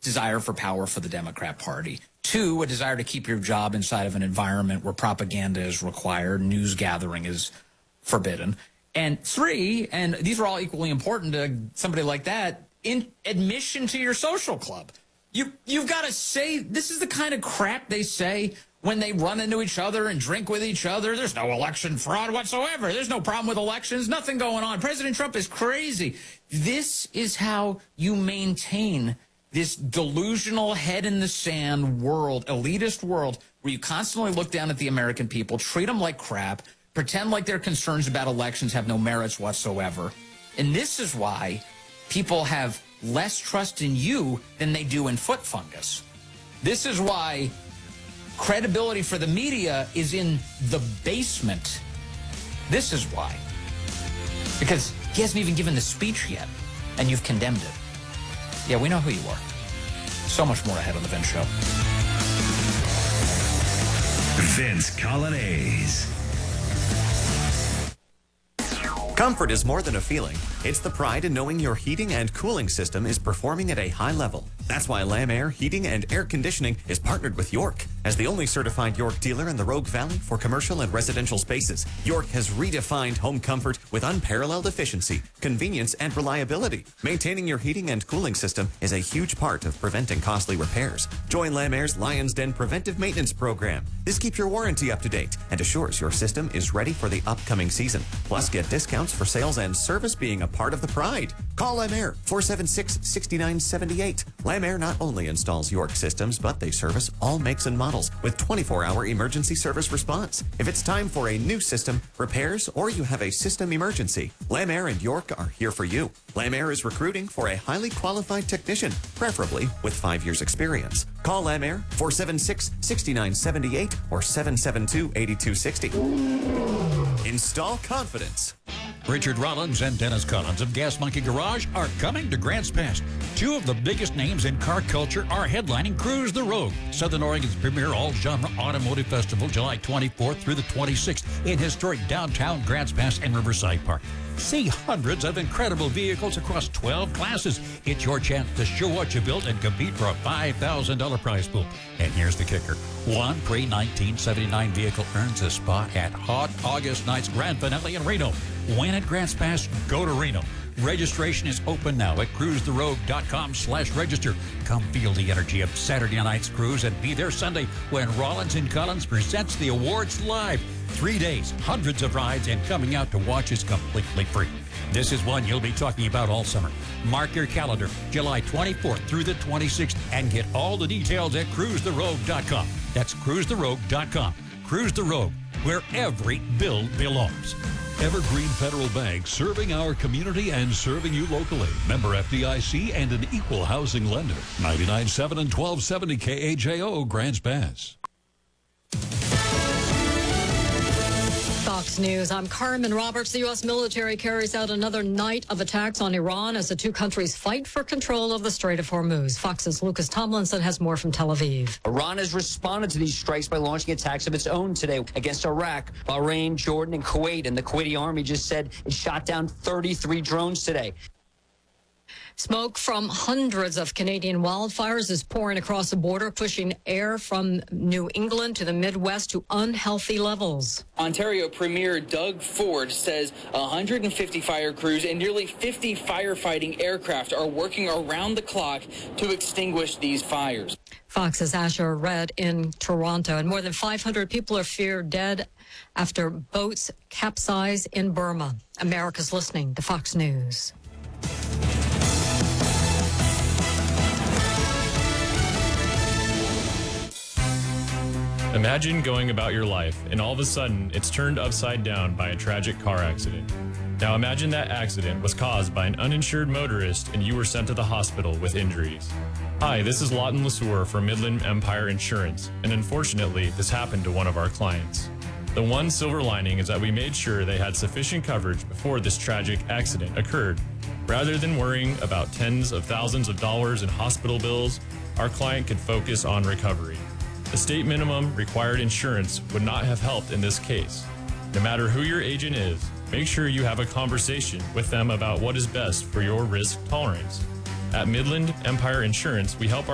desire for power for the Democrat Party. 2, a desire to keep your job inside of an environment where propaganda is required, news gathering is forbidden. And 3, and these are all equally important to somebody like that, admission to your social club. You've got to say, this is the kind of crap they say when they run into each other and drink with each other. There's no election fraud whatsoever. There's no problem with elections. Nothing going on. President Trump is crazy. This is how you maintain this delusional head-in-the-sand world, elitist world, where you constantly look down at the American people, treat them like crap, pretend like their concerns about elections have no merits whatsoever. And this is why people have less trust in you than they do in foot fungus. This is why credibility for the media is in the basement. This is why. Because he hasn't even given the speech yet, and you've condemned it. Yeah, we know who you are. So much more ahead on The Vince Show. Vince Coglianese. Comfort is more than a feeling. It's the pride in knowing your heating and cooling system is performing at a high level. That's why Lam Air Heating and Air Conditioning is partnered with York. As the only certified York dealer in the Rogue Valley for commercial and residential spaces, York has redefined home comfort with unparalleled efficiency, convenience, and reliability. Maintaining your heating and cooling system is a huge part of preventing costly repairs. Join Lam Air's Lion's Den Preventive Maintenance Program. This keeps your warranty up to date and assures your system is ready for the upcoming season. Plus, get discounts for sales and service being a part of the pride. Call Lam Air 476-6978. Lam Air not only installs York systems, but they service all makes and models with 24-hour emergency service response. If it's time for a new system, repairs, or you have a system emergency, Lam Air and York are here for you. Lam Air is recruiting for a highly qualified technician, preferably with 5 years experience. Call Lam Air 476-6978 or 772-8260. Install confidence. Richard Rollins and Dennis Collins of Gas Monkey Garage are coming to Grants Pass. 2 of the biggest names in car culture are headlining Cruise the Rogue, Southern Oregon's premier all-genre automotive festival, July 24th through the 26th in historic downtown Grants Pass and Riverside Park. See hundreds of incredible vehicles across 12 classes. It's your chance to show what you built and compete for a $5,000 prize pool. And here's the kicker. One pre-1979 vehicle earns a spot at Hot August Night's grand finale in Reno. Win at Grants Pass, go to Reno. Registration is open now at cruisetherogue.com/register. Come feel the energy of Saturday night's cruise and be there Sunday when Rollins and Collins presents the awards live. 3 days, hundreds of rides, and coming out to watch is completely free. This is one you'll be talking about all summer. Mark your calendar, July 24th through the 26th, and get all the details at cruisetherogue.com. That's cruisetherogue.com. Cruise the Rogue, where every build belongs. Evergreen Federal Bank, serving our community and serving you locally. Member FDIC and an equal housing lender. 99.7 and 1270 KHAO Grants Pass. Fox News, I'm Carmen Roberts. The U.S. military carries out another night of attacks on Iran as the two countries fight for control of the Strait of Hormuz. Fox's Lucas Tomlinson has more from Tel Aviv. Iran has responded to these strikes by launching attacks of its own today against Iraq, Bahrain, Jordan, and Kuwait. And the Kuwaiti army just said it shot down 33 drones today. Smoke from hundreds of Canadian wildfires is pouring across the border, pushing air from New England to the Midwest to unhealthy levels. Ontario Premier Doug Ford says 150 fire crews and nearly 50 firefighting aircraft are working around the clock to extinguish these fires. Fox's Asher Red in Toronto, and more than 500 people are feared dead after boats capsize in Burma. America's listening to Fox News. Imagine going about your life, and all of a sudden, it's turned upside down by a tragic car accident. Now imagine that accident was caused by an uninsured motorist and you were sent to the hospital with injuries. Hi, this is Lawton Lesueur from Midland Empire Insurance, and unfortunately, this happened to one of our clients. The one silver lining is that we made sure they had sufficient coverage before this tragic accident occurred. Rather than worrying about tens of thousands of dollars in hospital bills, our client could focus on recovery. The state minimum required insurance would not have helped in this case. No matter who your agent is, make sure you have a conversation with them about what is best for your risk tolerance. At Midland Empire Insurance, we help our